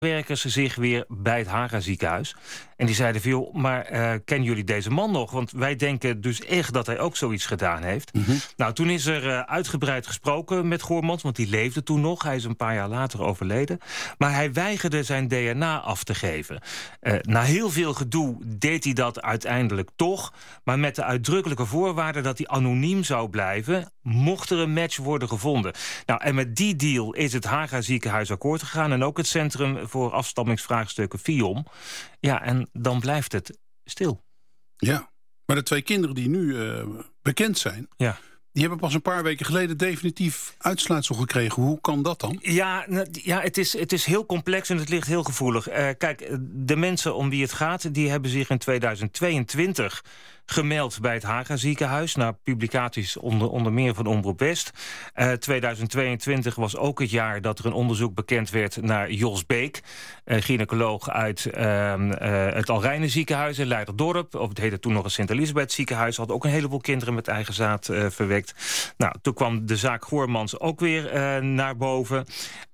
werkers zich weer bij het Haga ziekenhuis. En die zeiden van, joh, maar kennen jullie deze man nog? Want wij denken dus echt dat hij ook zoiets gedaan heeft. Mm-hmm. Nou, toen is er uitgebreid gesproken met Goormans, want die leefde toen nog. Hij is een paar jaar later overleden. Maar hij weigerde zijn DNA af te geven. Na heel veel gedoe deed hij dat uiteindelijk toch. Maar met de uitdrukkelijke voorwaarde dat hij anoniem zou blijven, mocht er een match worden gevonden. Nou, en met die deal is het Haga ziekenhuis akkoord gegaan en ook het Centrum voor Afstammingsvraagstukken FIOM. Ja, en dan blijft het stil. Ja, maar de 2 kinderen die nu bekend zijn, ja, die hebben pas een paar weken geleden definitief uitsluitsel gekregen. Hoe kan dat dan? Ja, het is heel complex en het ligt heel gevoelig. Kijk, de mensen om wie het gaat, die hebben zich in 2022 gemeld bij het Haga ziekenhuis, na publicaties onder meer van Omroep West. 2022 was ook het jaar dat er een onderzoek bekend werd naar Jos Beek, gynaecoloog uit het Alrijnen ziekenhuis in Leiderdorp. Of het heette toen nog het Sint-Elisabeth ziekenhuis. Had ook een heleboel kinderen met eigen zaad verwekt. Nou, toen kwam de zaak Goormans ook weer naar boven.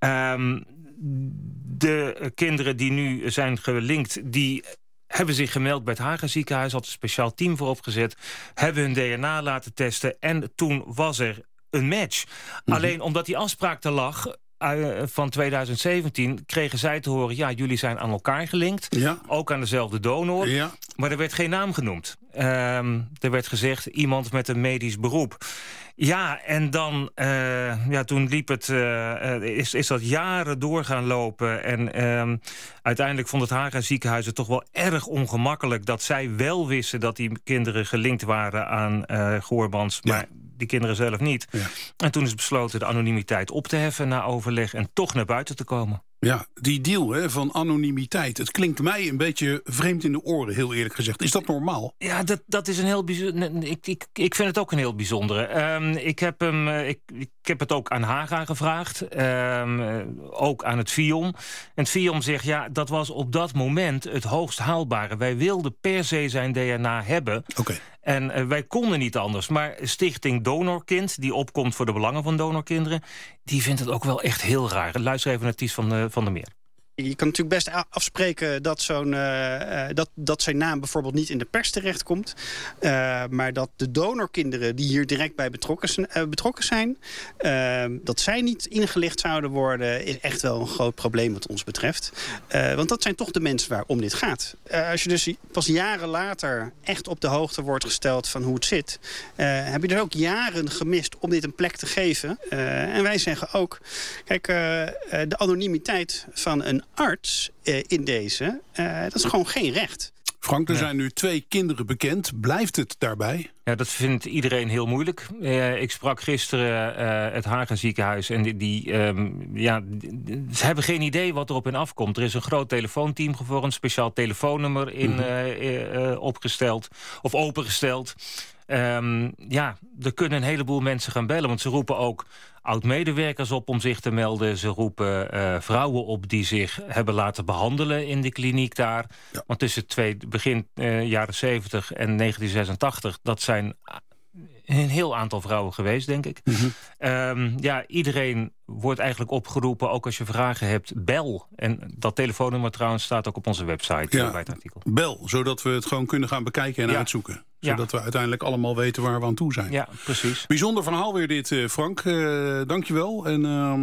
De kinderen die nu zijn gelinkt, die hebben zich gemeld bij het Haga ziekenhuis, had een speciaal team voor opgezet, hebben hun DNA laten testen en toen was er een match. Mm-hmm. Alleen omdat die afspraak er lag van 2017 kregen zij te horen, ja, jullie zijn aan elkaar gelinkt. Ja. Ook aan dezelfde donor. Ja. Maar er werd geen naam genoemd. Er werd gezegd, iemand met een medisch beroep. Ja, en dan, toen liep het, is dat jaren door gaan lopen. En uiteindelijk vond het Haga ziekenhuis het toch wel erg ongemakkelijk dat zij wel wisten dat die kinderen gelinkt waren aan Goormans, maar die kinderen zelf niet. Ja. En toen is besloten de anonimiteit op te heffen na overleg en toch naar buiten te komen. Ja, die deal van anonimiteit, het klinkt mij een beetje vreemd in de oren, heel eerlijk gezegd. Is dat normaal? Ja, dat is een heel bijzonder. Ik vind het ook een heel bijzondere. Ik heb het ook aan Haga gevraagd, ook aan het FIOM. En het FIOM zegt, ja, dat was op dat moment het hoogst haalbare. Wij wilden per se zijn DNA hebben. Okay. En wij konden niet anders. Maar Stichting Donorkind, die opkomt voor de belangen van donorkinderen, die vindt het ook wel echt heel raar. Luister even naar Ties van der Meer. Je kan natuurlijk best afspreken dat dat zijn naam bijvoorbeeld niet in de pers terechtkomt. Maar dat de donorkinderen die hier direct bij betrokken zijn, dat zij niet ingelicht zouden worden, is echt wel een groot probleem wat ons betreft. Want dat zijn toch de mensen waarom dit gaat. Als je dus pas jaren later echt op de hoogte wordt gesteld van hoe het zit, heb je er ook jaren gemist om dit een plek te geven. En wij zeggen ook, kijk, de anonimiteit van een arts in deze, dat is gewoon geen recht. Frank, er zijn nu 2 kinderen bekend. Blijft het daarbij? Ja, dat vindt iedereen heel moeilijk. Ik sprak gisteren het Haga ziekenhuis en ze hebben geen idee wat erop in afkomt. Er is een groot telefoonteam gevormd, een speciaal telefoonnummer opgesteld of opengesteld. Er kunnen een heleboel mensen gaan bellen, want ze roepen ook oud-medewerkers op om zich te melden. Ze roepen vrouwen op die zich hebben laten behandelen in de kliniek daar. Ja. Want tussen begin jaren 70 en 1986, dat zijn een heel aantal vrouwen geweest, denk ik. Mm-hmm. Iedereen wordt eigenlijk opgeroepen, ook als je vragen hebt, bel. En dat telefoonnummer trouwens staat ook op onze website bij het artikel. Bel, zodat we het gewoon kunnen gaan bekijken en uitzoeken. Zodat we uiteindelijk allemaal weten waar we aan toe zijn. Ja, precies. Bijzonder verhaal weer dit, Frank. Dank je wel. En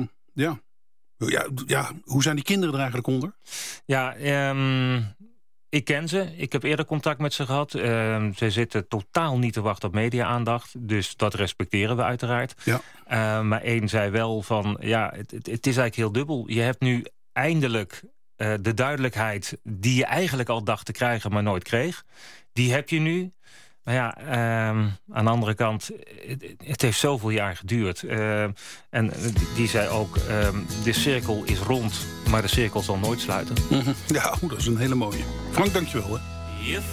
hoe zijn die kinderen er eigenlijk onder? Ja, ik ken ze. Ik heb eerder contact met ze gehad. Ze zitten totaal niet te wachten op media-aandacht. Dus dat respecteren we uiteraard. Ja. Maar één zei wel van, het is eigenlijk heel dubbel. Je hebt nu eindelijk de duidelijkheid die je eigenlijk al dacht te krijgen, maar nooit kreeg. Die heb je nu. Maar aan de andere kant, het heeft zoveel jaar geduurd. En die zei ook, de cirkel is rond, maar de cirkel zal nooit sluiten. Mm-hmm. Ja, dat is een hele mooie. Frank, dankjewel. Hè.